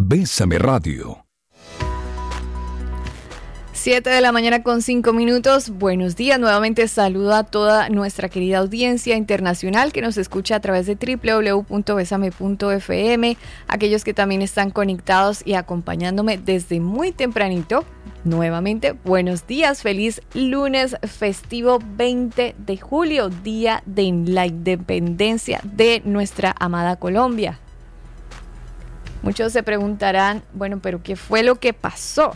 Bésame Radio. 7 de la mañana con 5 minutos. Buenos días. Nuevamente saludo a toda nuestra querida audiencia internacional que nos escucha a través de www.besame.fm. Aquellos que también están conectados y acompañándome desde muy tempranito. Nuevamente, buenos días. Feliz lunes festivo 20 de julio, día de la independencia de nuestra amada Colombia. Muchos se preguntarán, bueno, pero ¿qué fue lo que pasó?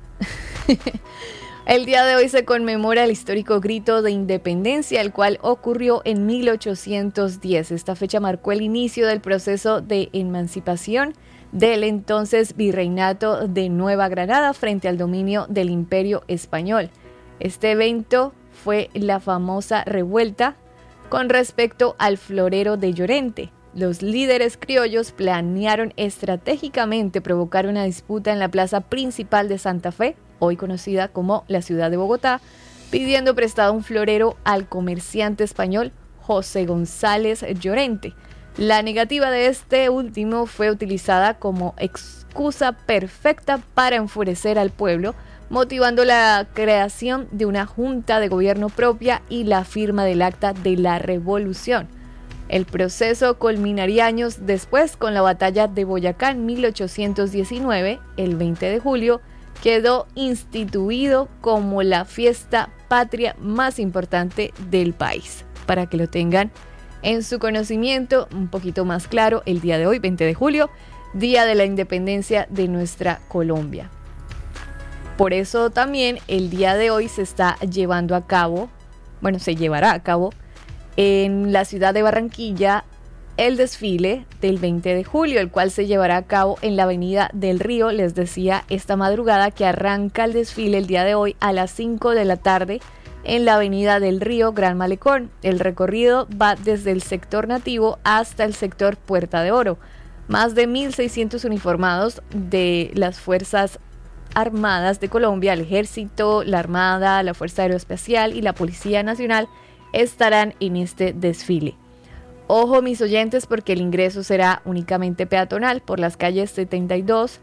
El día de hoy se conmemora el histórico grito de independencia, el cual ocurrió en 1810. Esta fecha marcó el inicio del proceso de emancipación del entonces virreinato de Nueva Granada frente al dominio del Imperio Español. Este evento fue la famosa revuelta con respecto al florero de Llorente. Los líderes criollos planearon estratégicamente provocar una disputa en la plaza principal de Santa Fe, hoy conocida como la ciudad de Bogotá, pidiendo prestado un florero al comerciante español José González Llorente. La negativa de este último fue utilizada como excusa perfecta para enfurecer al pueblo, motivando la creación de una junta de gobierno propia y la firma del Acta de la Revolución. El proceso culminaría años después con la batalla de Boyacá en 1819, el 20 de julio, quedó instituido como la fiesta patria más importante del país. Para que lo tengan en su conocimiento un poquito más claro, el día de hoy, 20 de julio, Día de la Independencia de nuestra Colombia. Por eso también el día de hoy se está llevando a cabo, se llevará a cabo en la ciudad de Barranquilla el desfile del 20 de julio, el cual se llevará a cabo en la Avenida del Río. Les decía esta madrugada que arranca el desfile el día de hoy a las 5 de la tarde en la Avenida del Río, Gran Malecón. El recorrido va desde el sector nativo hasta el sector Puerta de Oro. Más de 1.600 uniformados de las Fuerzas Armadas de Colombia, el Ejército, la Armada, la Fuerza Aeroespacial y la Policía Nacional estarán en este desfile. Ojo, mis oyentes, porque el ingreso será únicamente peatonal por las calles 72,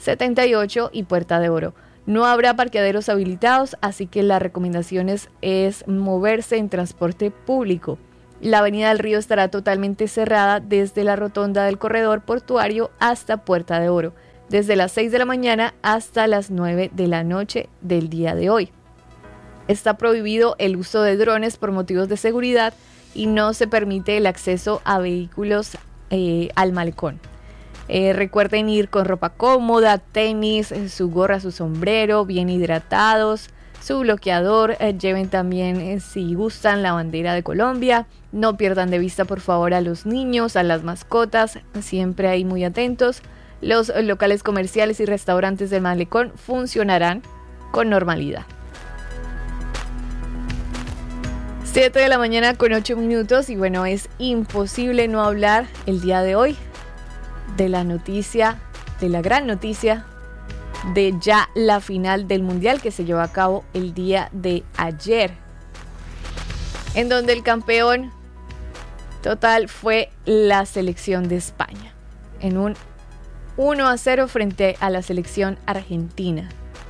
78 y Puerta de Oro. No habrá parqueaderos habilitados, así que la recomendación es moverse en transporte público. La Avenida del Río estará totalmente cerrada desde la rotonda del corredor portuario hasta Puerta de Oro, desde las 6 de la mañana hasta las 9 de la noche del día de hoy. Está prohibido el uso de drones por motivos de seguridad y no se permite el acceso a vehículos al malecón. Recuerden ir con ropa cómoda, tenis, su gorra, su sombrero, bien hidratados, su bloqueador. Lleven también, si gustan, la bandera de Colombia. No pierdan de vista, por favor, a los niños, a las mascotas. Siempre ahí muy atentos. Los locales comerciales y restaurantes del malecón funcionarán con normalidad. 7 de la mañana con 8 minutos y es imposible no hablar el día de hoy de la noticia, de la gran noticia de ya la final del Mundial que se llevó a cabo el día de ayer, en donde el campeón total fue la selección de España, en un 1-0 frente a la selección argentina.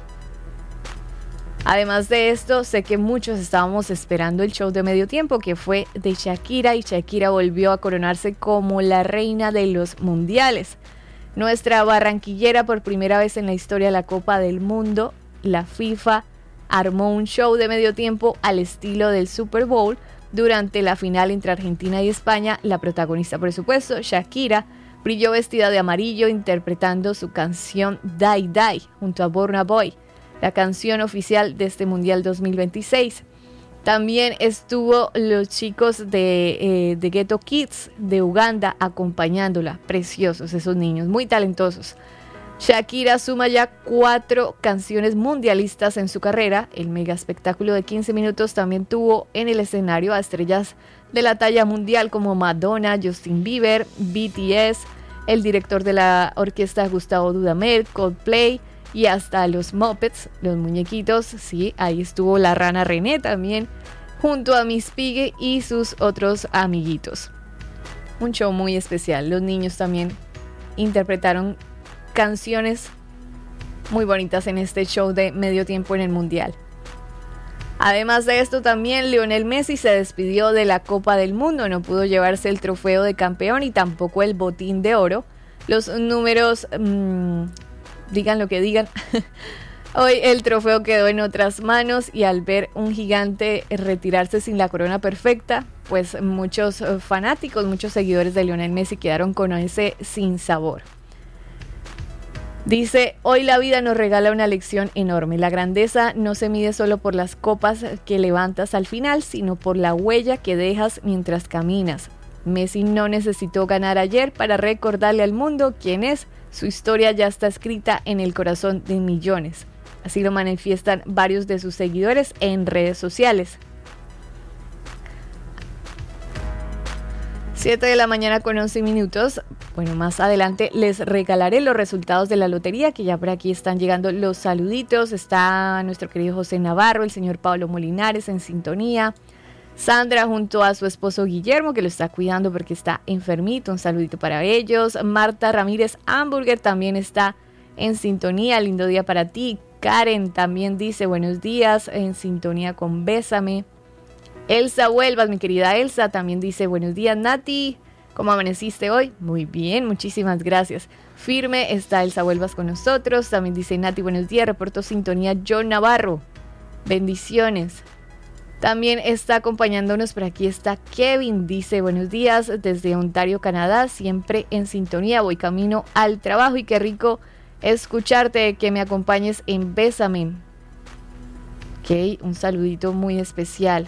Además de esto, sé que muchos estábamos esperando el show de medio tiempo que fue de Shakira, y Shakira volvió a coronarse como la reina de los mundiales. Nuestra barranquillera, por primera vez en la historia de la Copa del Mundo, la FIFA armó un show de medio tiempo al estilo del Super Bowl durante la final entre Argentina y España. La protagonista, por supuesto, Shakira, brilló vestida de amarillo interpretando su canción Die Die junto a Burna Boy, la canción oficial de este Mundial 2026. También estuvo los chicos de Ghetto Kids de Uganda acompañándola. Preciosos esos niños, muy talentosos. Shakira suma ya 4 canciones mundialistas en su carrera. El mega espectáculo de 15 minutos también tuvo en el escenario a estrellas de la talla mundial como Madonna, Justin Bieber, BTS, el director de la orquesta Gustavo Dudamel, Coldplay, y hasta los Muppets, los muñequitos. Sí, ahí estuvo la rana René también, junto a Miss Piggy y sus otros amiguitos. Un show muy especial. Los niños también interpretaron canciones muy bonitas en este show de medio tiempo en el Mundial. Además de esto, también Lionel Messi se despidió de la Copa del Mundo. No pudo llevarse el trofeo de campeón y tampoco el botín de oro. Los números, digan lo que digan. Hoy el trofeo quedó en otras manos y al ver un gigante retirarse sin la corona perfecta, pues muchos fanáticos, muchos seguidores de Lionel Messi quedaron con ese sinsabor. Dice, hoy la vida nos regala una lección enorme. La grandeza no se mide solo por las copas que levantas al final, sino por la huella que dejas mientras caminas. Messi no necesitó ganar ayer para recordarle al mundo quién es. Su historia ya está escrita en el corazón de millones. Así lo manifiestan varios de sus seguidores en redes sociales. 7 de la mañana con 11 minutos. Bueno, más adelante les regalaré los resultados de la lotería, que ya por aquí están llegando los saluditos. Está nuestro querido José Navarro, el señor Pablo Molinares en sintonía. Sandra junto a su esposo Guillermo, que lo está cuidando porque está enfermito. Un saludito para ellos. Marta Ramírez Hamburger también está en sintonía. Lindo día para ti. Karen también dice buenos días, en sintonía con Bésame. Elsa Huelvas, mi querida Elsa, también dice buenos días, Nati. ¿Cómo amaneciste hoy? Muy bien, muchísimas gracias. Firme está Elsa Huelvas con nosotros. También dice Nati, buenos días, reporto sintonía John Navarro. Bendiciones. También está acompañándonos por aquí está Kevin, dice buenos días desde Ontario, Canadá, siempre en sintonía, voy camino al trabajo y qué rico escucharte, que me acompañes en Bésame. Ok, un saludito muy especial.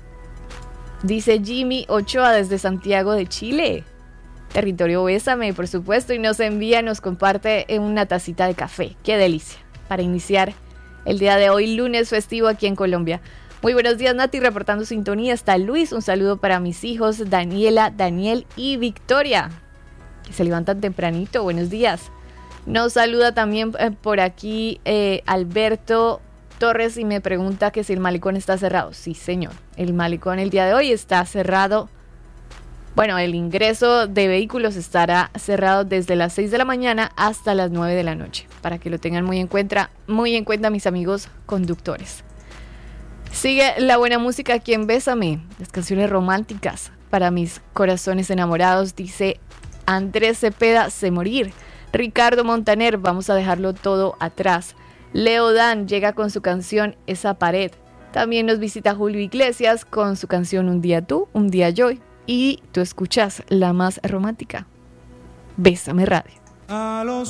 Dice Jimmy Ochoa desde Santiago de Chile. Territorio Bésame, por supuesto, y nos envía, nos comparte una tacita de café. Qué delicia para iniciar el día de hoy, lunes festivo aquí en Colombia. Muy buenos días, Nati, reportando sintonía. Está Luis, un saludo para mis hijos, Daniela, Daniel y Victoria, que se levantan tempranito. Buenos días. Nos saluda también por aquí Alberto Torres y me pregunta que si el malecón está cerrado. Sí, señor, el malecón el día de hoy está cerrado. Bueno, el ingreso de vehículos estará cerrado desde las 6 de la mañana hasta las 9 de la noche, para que lo tengan muy en cuenta mis amigos conductores. Sigue la buena música aquí en Bésame, las canciones románticas para mis corazones enamorados, dice Andrés Cepeda, Sé Morir. Ricardo Montaner, Vamos a dejarlo todo atrás. Leo Dan llega con su canción Esa pared. También nos visita Julio Iglesias con su canción Un día tú, un día yo. Y tú escuchas la más romántica, Bésame Radio.